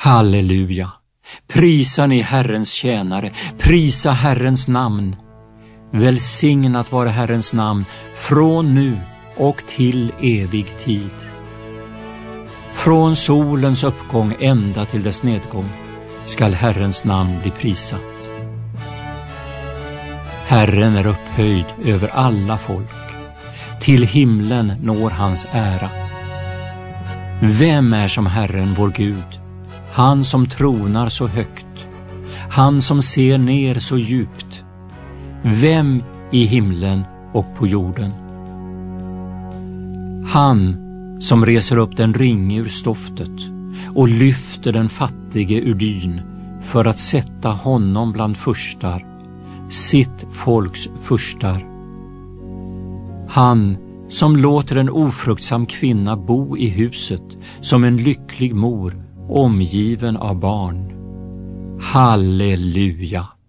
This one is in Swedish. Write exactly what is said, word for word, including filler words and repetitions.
Halleluja! Prisa ni Herrens tjänare, prisa Herrens namn. Välsignat vare Herrens namn från nu och till evig tid. Från solens uppgång ända till dess nedgång skall Herrens namn bli prisat. Herren är upphöjd över alla folk. Till himlen når hans ära. Vem är som Herren vår Gud? Han som tronar så högt. Han som ser ner så djupt. Vem i himlen och på jorden? Han som reser upp den ringe ur stoftet och lyfter den fattige ur dyn för att sätta honom bland furstar, sitt folks furstar. Han som låter en ofruktsam kvinna bo i huset som en lycklig mor omgiven av barn. Halleluja!